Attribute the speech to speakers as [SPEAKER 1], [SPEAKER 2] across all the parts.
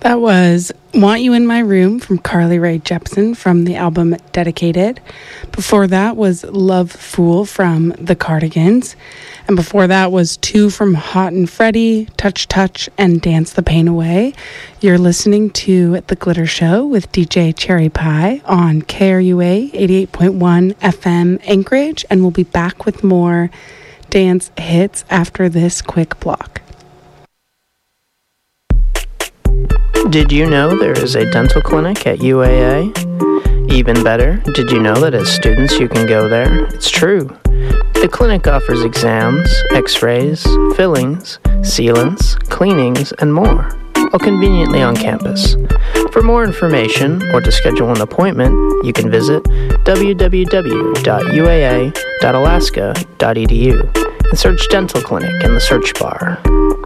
[SPEAKER 1] That was Want You in My Room from Carly Rae Jepsen from the album Dedicated. Before that was Love Fool from The Cardigans. And before that was two from Hot and Freddie, Touch Touch, and Dance the Pain Away. You're listening to The Glitter Show with DJ Cherry Pie on KRUA 88.1 FM Anchorage. And we'll be back with more dance hits after this quick block.
[SPEAKER 2] Did you know there is a dental clinic at UAA? Even better, did you know that as students you can go there? It's true. The clinic offers exams, x-rays, fillings, sealants, cleanings, and more, all conveniently on campus. For more information or to schedule an appointment, you can visit www.uaa.alaska.edu and search dental clinic in the search bar.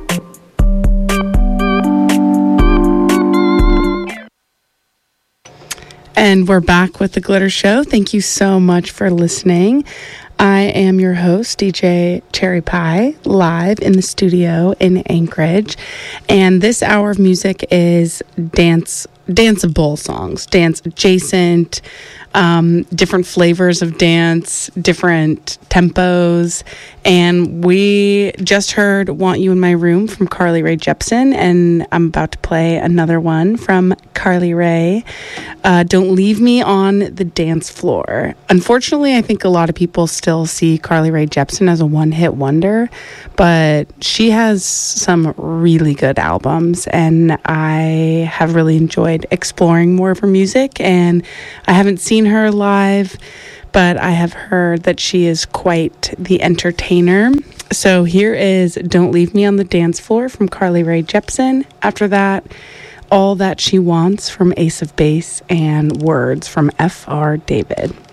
[SPEAKER 1] And we're back with The Glitter Show. Thank you so much for listening. I am your host, DJ Cherry Pie, live in the studio in Anchorage. And this hour of music is danceable songs, dance adjacent, different flavors of dance, different tempos. And we just heard Want You in My Room from Carly Rae Jepsen, and I'm about to play another one from Carly Rae, Don't Leave Me on the Dance Floor. Unfortunately, I think a lot of people still see Carly Rae Jepsen as a one-hit wonder, but she has some really good albums, and I have really enjoyed exploring more of her music. And I haven't seen her live, but I have heard that she is quite the entertainer. So here is Don't Leave Me on the Dance Floor from Carly Rae Jepsen. After that, All That She Wants from Ace of Base, and Words from F.R. David.